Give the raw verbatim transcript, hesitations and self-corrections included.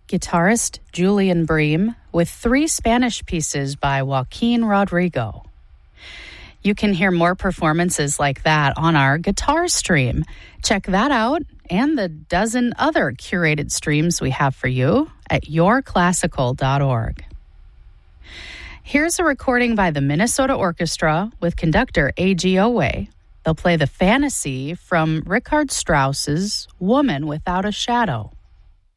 guitarist Julian Bream with three Spanish pieces by Joaquin Rodrigo. You can hear more performances like that on our guitar stream. Check that out and the dozen other curated streams we have for you at your classical dot org. Here's a recording by the Minnesota Orchestra with conductor A G Owe. They'll play the Fantasy from Richard Strauss's Woman Without a Shadow.